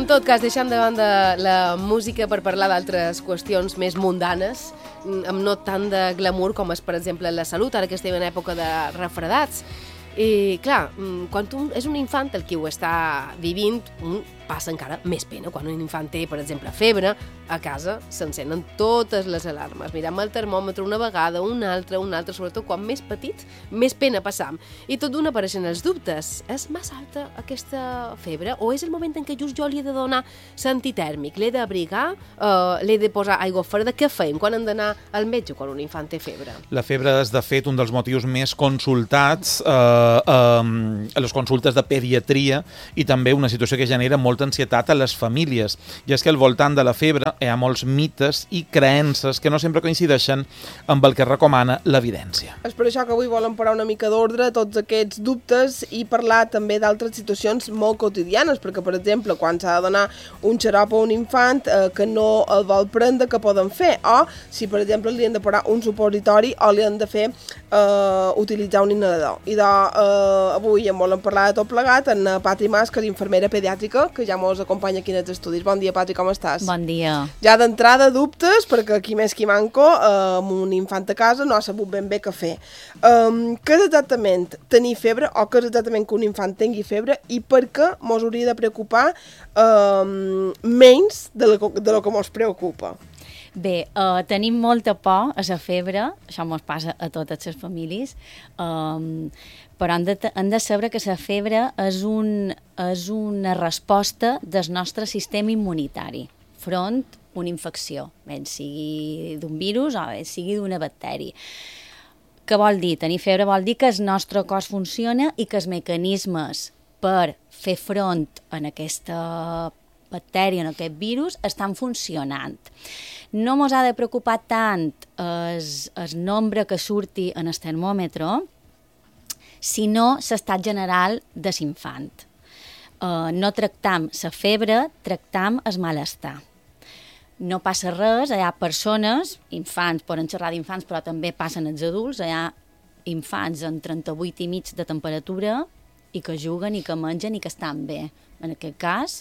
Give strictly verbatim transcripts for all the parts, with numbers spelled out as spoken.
En tot cas, deixant de banda la música per parlar d'altres qüestions més mundanes, amb no tant de glamour com és, per exemple, la salut, ara que estem en època de refredats. I, clar, quan tu és un infant el qui ho està vivint, passa encara més pena. Quan un infant té, per exemple, febre, a casa s'encenen totes les alarmes. Mirem el termòmetre una vegada, una altra, una altra, sobretot quan més petit, més pena passam. I tot d'una apareixen els dubtes. És massa alta aquesta febre? O és el moment en què just jo li he de donar l'antitèrmic? L'he d'abrigar? Uh, l'he de posar aigua freda? Què fem quan hem d'anar al metge quan un infant té febre? La febre és, de fet, un dels motius més consultats eh, eh, a les consultes de pediatria i també una situació que genera molta ansietat a les famílies. I és que al voltant de la febre hi ha molts mites i creences que no sempre coincideixen amb el que recomana l'evidència. És per això que avui volem posar una mica d'ordre a tots aquests dubtes i parlar també d'altres situacions molt quotidianes, perquè, per exemple, quan s'ha de donar un xarop a un infant eh, que no el vol prendre, què poden fer? O si, per exemple, li han de posar un supositori o li han de fer eh, utilitzar un inhalador. I de, eh, avui en volem parlar de tot plegat amb Patri Mas, que és infermera pediàtrica, que ja mos acompanya aquí en els estudis. Bon dia, Patri, com estàs? Bon dia. Ja d'entrada dubtes, perquè aquí més qui manco, eh, amb un infant a casa no ha sabut ben bé què fer. Um, què és exactament tenir febre o què és exactament que un infant tingui febre i per què mos hauria de preocupar um, menys de lo, de lo que mos preocupa? Bé, uh, tenim molta por a la febre, això mos passa a totes les famílies, um, però hem de, hem de saber que la febre és, un, és una resposta del nostre sistema immunitari front a una infecció, bé sigui d'un virus o bé sigui d'una bactèria. Què vol dir? Tenir febre vol dir que el nostre cos funciona i que els mecanismes per fer front a aquesta bactèria, en aquest virus, estan funcionant. No ens ha de preocupar tant el, el nombre que surti en el termòmetre, sinó l'estat general de l'infant. Uh, no tractam la febre, tractam el malestar. No passa res, hi ha persones, infants, poden xerrar d'infants, però també passen els adults, hi ha infants amb trenta-vuit i mig de temperatura i que juguen i que mengen i que estan bé. En aquest cas...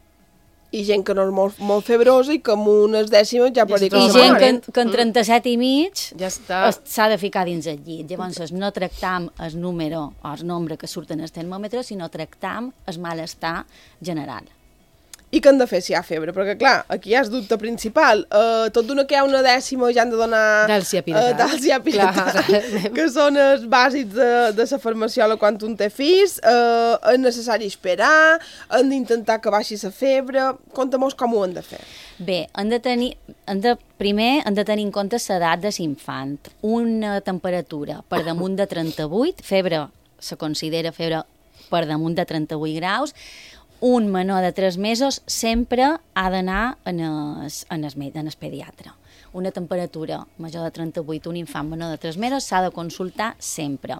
I gent que no és molt, molt febrosa i que amb unes dècimes ja pot dir que I gent que, que en trenta-set i mig ja s'ha de ficar dins el llit. Llavors no tractam el número o el nombre que surten al termòmetre, sinó tractam el malestar general. I què han de fer si hi ha febre? Perquè, clar, aquí hi ha el dubte principal. Uh, tot d'una que hi ha una dècima ja han de donar... Dalciapiretal. Uh, Dalciapiretal, que són els bàsics de, de la farmaciola quan un té fills. Uh, és necessari esperar, han d'intentar que baixi la febre. Conta-mos com ho han de fer. Bé, han de tenir, han de, primer han de tenir en compte l'edat de l'infant. Una temperatura per damunt de trenta-vuit, febre se considera febre per damunt de trenta-vuit graus, un menor de tres mesos sempre ha d'anar en el, en, el, en el pediatre. Una temperatura major de trenta-vuit, un infant menor de tres mesos s'ha de consultar sempre.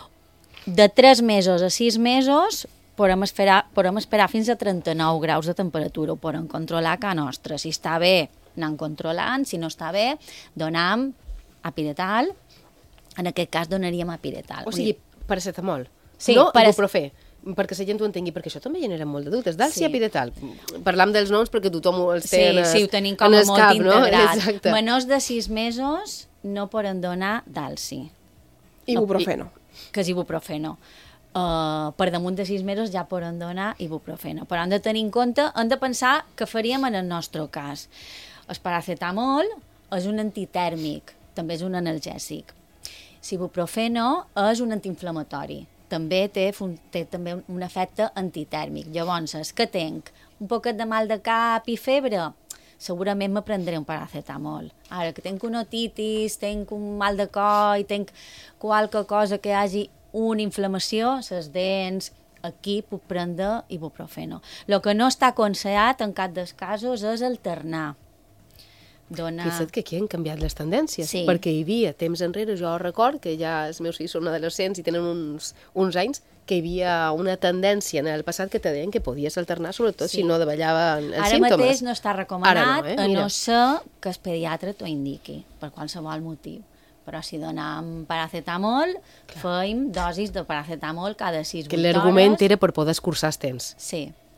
De tres mesos a sis mesos podem esperar, podem esperar fins a trenta-nou graus de temperatura, ho podem controlar a casa nostra. Si està bé, anem controlant, si no està bé, donam apiretal, en aquest cas donaríem apiretal. O sigui, paracetamol, sí, no para... ibuprofè. Perquè la gent ho entengui, perquè això també genera molt de dubtes. Dalciapiretal, sí. Parlam dels noms perquè tothom els té sí, en el, sí, ho tenim com a molt cap, integrat. No? Exacte. Menors de sis mesos no poden donar dalci. Ibuprofeno. No, que és ibuprofeno. Uh, per damunt de sis mesos ja poden donar ibuprofeno. Però hem de tenir en compte, hem de pensar què faríem en el nostre cas. El paracetamol és un antitèrmic, també és un analgèsic. L'ibuprofeno és un antiinflamatori. També té, té també un efecte antitèrmic. Llavors, què tenc? Un poquet de mal de cap i febre? Segurament me prendré un paracetamol. Ara, que tenc una otitis, tenc un mal de cor i tenc qualque cosa que hi hagi una inflamació, les dents, aquí puc prendre ibuprofeno. El que no està aconsellat en cap dels casos és alternar. Donar... Fixa't que aquí han canviat les tendències, sí. Perquè hi havia temps enrere, jo record que ja els meus fills són adolescents i tenen uns, uns anys, que hi havia una tendència en el passat que te deien que podies alternar, sobretot sí. Si no davallaven els Ara símptomes. Ara mateix no està recomanat, no, eh? a no ser que el pediatre t'ho indiqui, per qualsevol motiu. Però si donam paracetamol, fem dosis de paracetamol cada sis vuit hores. Que l'argument era per poder escurçar els temps. Sí.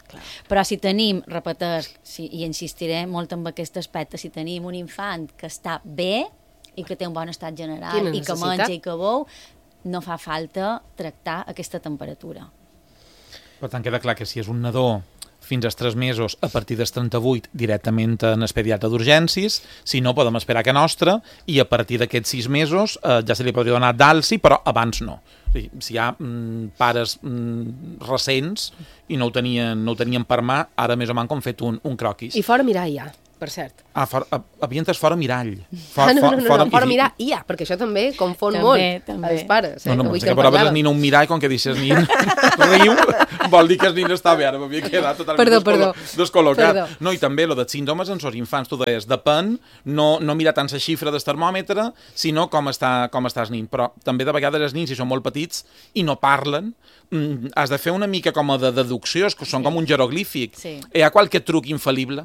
Clar. Però si tenim, repeteix, si, i insistiré molt en aquest aspecte, si tenim un infant que està bé i que té un bon estat general Quina i que necessitat? menja i que beu, no fa falta tractar aquesta temperatura. Per tant, queda clar que si és un nadó fins als tres mesos, a partir dels trenta-vuit, directament en el pediatre d'urgències, si no, podem esperar que nostra, i a partir d'aquests sis mesos eh, ja se li podria donar d'alci, però abans no. O sigui, si hi ha mm, pares mm, recents i no ho tenien, no ho tenien per mà, ara més o menys com fet un, un croquis. I fora mirar ja, per cert. Ah, for, a, havia entès fora mirall. For, Ah, no, no, no, fora, no, fora i- mirar i ja, perquè això també confon També, molt també. els pares. Eh? No, no, Avui pensé que que en posaves el parlàvem. nin a un mirall, com que deixes nin riu, vol dir que el nin està bé, ara m'havia quedat totalment Perdó, descolo perdó. descol·locat. Perdó. No, i també lo dels símptomes en els infants, tu deies, depèn, no, no mirar tant la xifra del termòmetre, sinó com està, com està el nin. Però també de vegades els nins, si són molt petits i no parlen, mm, has de fer una mica com a de deducció, que són com un jeroglífic. Sí. Hi ha qualque truc infal·lible?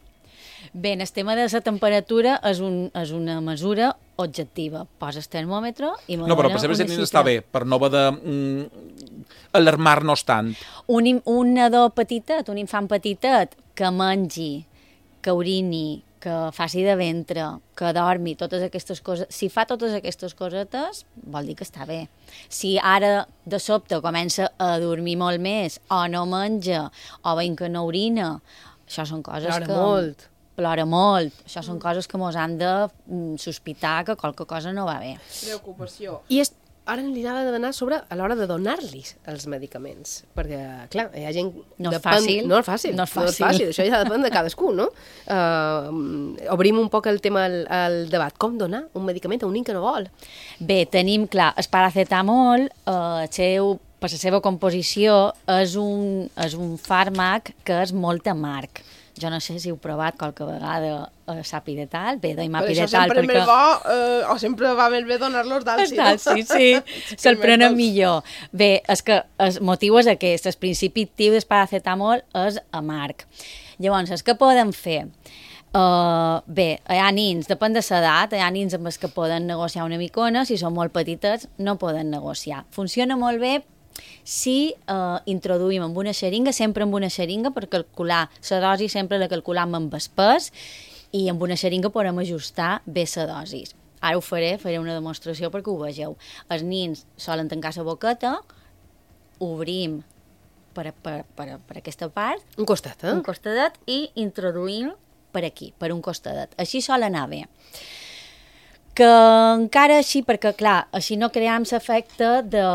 Bé, el tema de la temperatura és, un, és una mesura objectiva. Poses termòmetre i me No, però dona per saber si una el nin xifra. està bé, per no haver de mm, alarmar-nos tant. Un, im- un nadó petitet, un infant petitet, que mengi, que orini, que faci de ventre, que dormi, totes aquestes coses, si fa totes aquestes cosetes, vol dir que està bé. Si ara de sobte comença a dormir molt més, o no menja, o veiem que no orina, això són coses Plora que... molt. Plora molt. Això són coses que mos han de mm, sospitar que qualque cosa no va bé. Preocupació. I és, ara li anava de donar sobre a l'hora de donar-los els medicaments. Perquè, clar, hi ha gent... No és depèn- fàcil. No és fàcil. No és No és fàcil. fàcil. Això ja depèn de cadascú, no? Uh, obrim un poc el tema al, al debat. Com donar un medicament a un nin que no vol? Bé, tenim, clar, el paracetamol, eh, seu, per la seva composició, és un, és un fàrmac que és molt amarg. Jo no sé si heu provat qualque vegada eh, sapiretal. Bé, doim Per això apiretal sempre perquè... més bo, eh, o sempre va més bé donar-los d'alci, no? Sí, sí, se'l prenen millor. Bé, és que el motiu és aquest, el principi actiu del paracetamol és amarg. Llavors, què podem fer? Uh, bé, hi ha nins, depèn de l'edat, hi ha nins amb els que poden negociar una micona, si són molt petitets no poden negociar. Funciona molt bé si eh, introduïm amb una xeringa, sempre amb una xeringa, per calcular la dosi, sempre la calculam amb el pes, i amb una xeringa podem ajustar bé la dosi. Ara ho faré, faré una demostració perquè ho vegeu. Els nins solen tancar la boqueta, obrim per, per, per, per aquesta part, Un costat, eh? un costadet, i introduïm per aquí, per un costadet. Així sol anar bé. Que encara així, perquè clar, així no cream l'efecte de,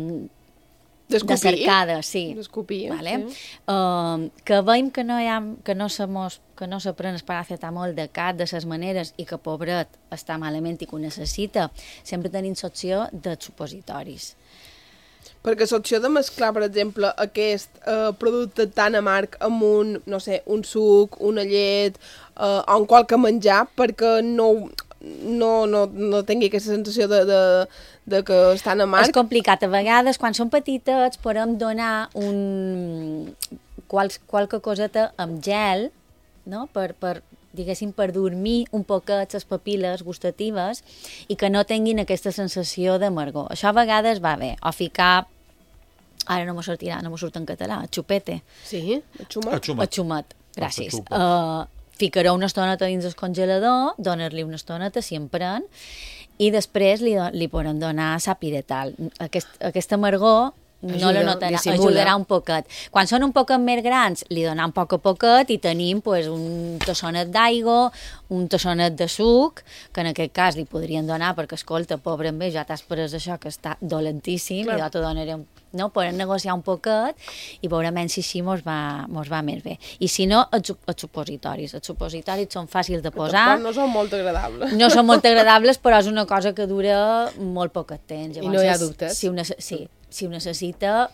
de D'escopir. cercada, sí. D'escopir, Vale? sí. Uh, que veiem que no, hi ha, que no se mos, que no se pren el paracetamol de cap de ses maneres i que pobret està malament i que ho necessita, sempre tenim l'opció de supositoris. Perquè l'opció de mesclar, per exemple, aquest eh, producte tan amarg amb un, no sé, un suc, una llet, eh, o un qualque menjar, perquè no, no, no, no tingui aquesta sensació de, de, de que és tan amarg. És complicat. A vegades, quan són petitets, podem donar un... Qual, qualque coseta amb gel, no?, per, per, diguéssim, per dormir un poquet les papil·les gustatives i que no tinguin aquesta sensació d'amargor. Això a vegades va bé. O ficar, ara no me sortirà, no me surt en català, xupete. Sí. El xumat. El xumet. El xumet, gràcies. xupa. Uh, ficaré una estoneta dins el congelador, donar-li una estoneta, si en pren, i després li, do- li podem donar sapiretal. Aquest, aquesta amargor no Ajuda, la notarà, dissimula. ajudarà un poquet. Quan són un poquet més grans, li donem poc a poquet i tenim pues, un tassonet d'aigua, un tassonet de suc, que en aquest cas li podrien donar perquè, escolta, pobre amb ell, ja t'has pres això que està dolentíssim, Clar. i jo te donaré un... No? Podem negociar un poquet i veurem si així mos va, mos va més bé. I si no, els, sup- els supositoris. Els supositoris són fàcils de posar, Tampoc no són molt agradables. no són molt agradables, però és una cosa que dura molt poquet temps. I no hi ha és- dubtes. Si ho, nece- sí, si ho necessita,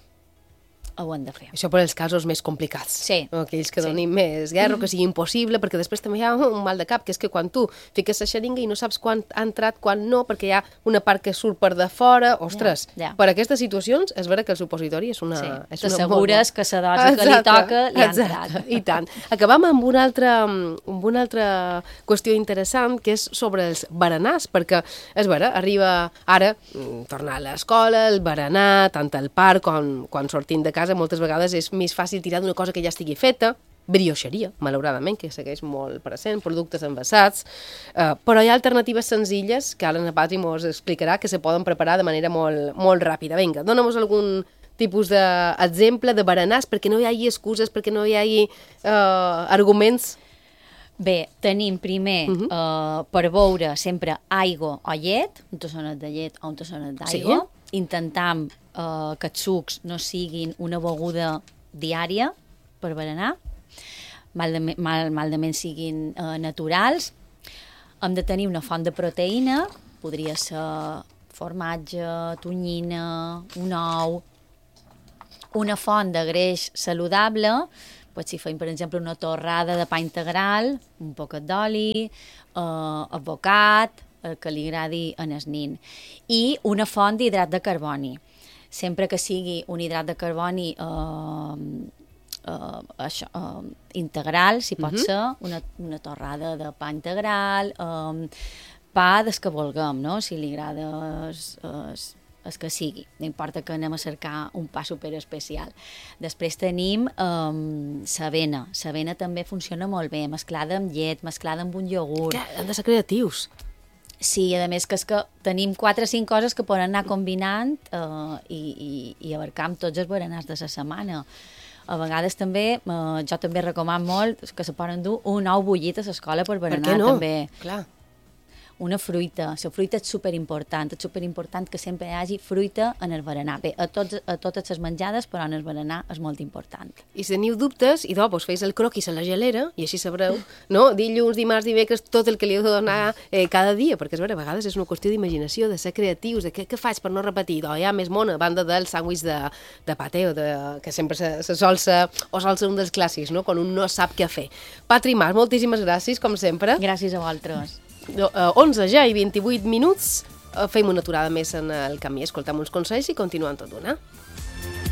ho hem de fer. Això per als casos més complicats. Sí. Aquells que Sí. donin més guerra, que sigui impossible, perquè després també hi ha un mal de cap, que és que quan tu fiques la xeringa i no saps quan ha entrat, quan no, perquè hi ha una part que surt per de fora, ostres, Ja, ja. per aquestes situacions és vera que el supositori és una... Sí. és una T'assegures molt que la dosi que li toca li ha exacte, entrat. I tant. Acabam amb una altra, amb una altra qüestió interessant, que és sobre els berenars, perquè, és vera, arriba ara mm, tornar a l'escola, el berenar, tant al parc com quan sortim de casa, casa moltes vegades és més fàcil tirar d'una cosa que ja estigui feta, brioixeria, malauradament, que segueix molt present, productes envasats, eh, però hi ha alternatives senzilles que ara en Patri mos explicarà que se poden preparar de manera molt, molt ràpida. Vinga, dóna-mos algun tipus d'exemple de berenars perquè no hi hagi excuses, perquè no hi hagi eh, arguments. Bé, tenim primer uh -huh. uh, per beure sempre aigua o llet, un tassonet de llet o un tassonet d'aigua. Sí. Intentam uh, que els sucs no siguin una beguda diària per berenar, mal, mal, mal de menys siguin uh, naturals. Hem de tenir una font de proteïna, podria ser formatge, tonyina, un ou, una font de greix saludable, pues si fem, per exemple, una torrada de pa integral, un poquet d'oli, eh, avocat, el que li agradi en el nin, i una font d'hidrat de carboni. Sempre que sigui un hidrat de carboni eh, eh, això, eh, integral, si pot uh-huh. ser, una, una torrada de pa integral, eh, pa des que vulguem, no? Si li agrada es, es, el que sigui, no importa que anem a cercar un pa superespecial. Després tenim um, s'avena. S'avena també funciona molt bé, mesclada amb llet, mesclada amb un iogurt. Clar, han de ser creatius. Sí, a més que és que tenim quatre o cinc coses que poden anar combinant uh, i, i, i abarcam tots els berenars de la setmana. A vegades també, uh, jo també recomano molt que se poden dur un ou bullit a l'escola per berenar. Per què no? També. Clar. Una fruita. La fruita és superimportant. És superimportant que sempre hi hagi fruita en el berenar. Bé, a, tots, a totes les menjades, però en el berenar és molt important. I si teniu dubtes, i doncs feis el croquis a la gelera, i així sabreu, no? Dilluns, dimarts, dimecres, tot el que li heu de donar eh, cada dia, perquè és vera, a vegades és una qüestió d'imaginació, de ser creatius, de què, què faig per no repetir? Doncs hi ha més món, a banda del sàndwich de, de patè, o de, que sempre se, se sol ser, o sol ser un dels clàssics, no? Quan un no sap què fer. Patri Mas, moltíssimes gràcies, com sempre. Gràcies a vosaltres. onze ja i vint-i-vuit minuts, fem una aturada més en el camí, escoltam uns consells i continuem tot d'una.